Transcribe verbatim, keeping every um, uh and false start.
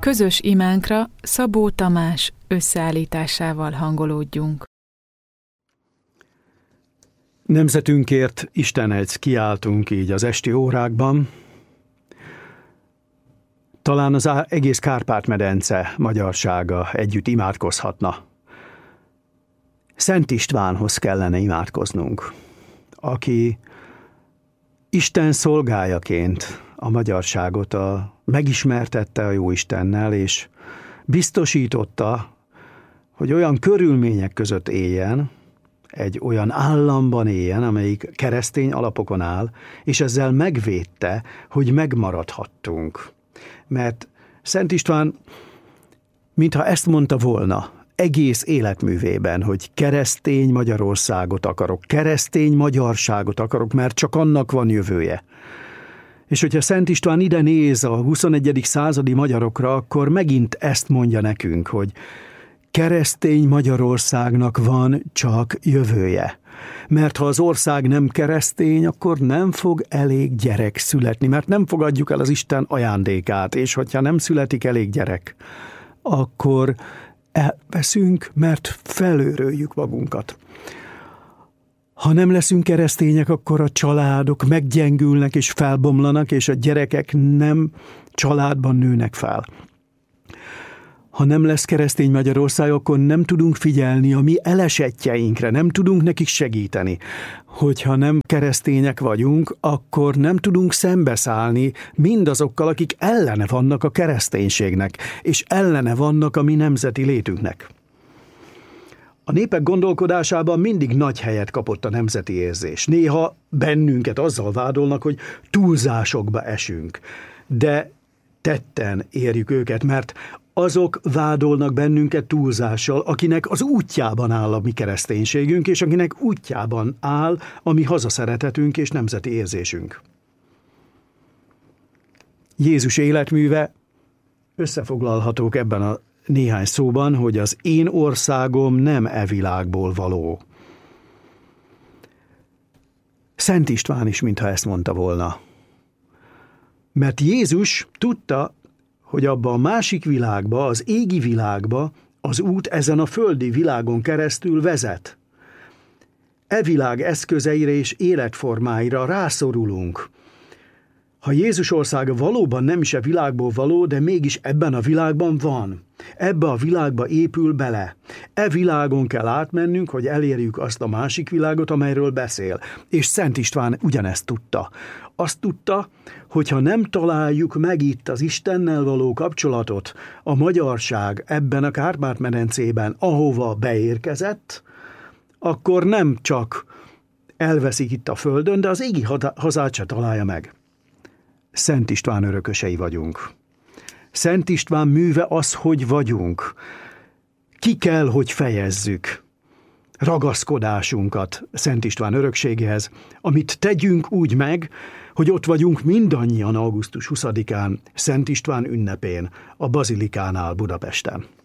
közös imánkra Szabó Tamás összeállításával hangolódjunk. Nemzetünkért Istenhez kiáltunk így az esti órákban. Talán az egész Kárpát-medence magyarsága együtt imádkozhatna. Szent Istvánhoz kellene imádkoznunk, aki Isten szolgájaként a magyarságot a, megismertette a Jóistennel, és biztosította, hogy olyan körülmények között éljen, egy olyan államban éljen, amelyik keresztény alapokon áll, és ezzel megvédte, hogy megmaradhattunk. Mert Szent István, mintha ezt mondta volna egész életművében, hogy keresztény Magyarországot akarok, keresztény magyarságot akarok, mert csak annak van jövője. És hogyha Szent István ide néz a huszonegyedik századi magyarokra, akkor megint ezt mondja nekünk, hogy keresztény Magyarországnak van csak jövője. Mert ha az ország nem keresztény, akkor nem fog elég gyerek születni, mert nem fogadjuk el az Isten ajándékát, és hogyha nem születik elég gyerek, akkor elveszünk, mert felőröljük magunkat. Ha nem leszünk keresztények, akkor a családok meggyengülnek és felbomlanak, és a gyerekek nem családban nőnek fel. Ha nem lesz keresztény Magyarország, akkor nem tudunk figyelni a mi elesettjeinkre, nem tudunk nekik segíteni. Hogyha nem keresztények vagyunk, akkor nem tudunk szembeszállni mindazokkal, akik ellene vannak a kereszténységnek, és ellene vannak a mi nemzeti létünknek. A népek gondolkodásában mindig nagy helyet kapott a nemzeti érzés. Néha bennünket azzal vádolnak, hogy túlzásokba esünk, de tetten érjük őket, mert azok vádolnak bennünket túlzással, akinek az útjában áll a mi kereszténységünk, és akinek útjában áll a mi hazaszeretetünk és nemzeti érzésünk. Jézus életműve összefoglalhatók ebben a néhány szóban, hogy az én országom nem e világból való. Szent István is mintha ezt mondta volna. Mert Jézus tudta, hogy abba a másik világba, az égi világba az út ezen a földi világon keresztül vezet. E világ eszközeire és életformáira rászorulunk. Ha Jézus országa valóban nem is a világból való, de mégis ebben a világban van. Ebbe a világba épül bele. E világon kell átmennünk, hogy elérjük azt a másik világot, amelyről beszél. És Szent István ugyanezt tudta. Azt tudta, hogy ha nem találjuk meg itt az Istennel való kapcsolatot, a magyarság ebben a Kárpát-medencében, ahova beérkezett, akkor nem csak elveszik itt a földön, de az égi hazát se találja meg. Szent István örökösei vagyunk. Szent István műve az, hogy vagyunk. Ki kell, hogy fejezzük ragaszkodásunkat Szent István örökségéhez, amit tegyünk úgy meg, hogy ott vagyunk mindannyian augusztus huszadikán, Szent István ünnepén, a Bazilikánál Budapesten.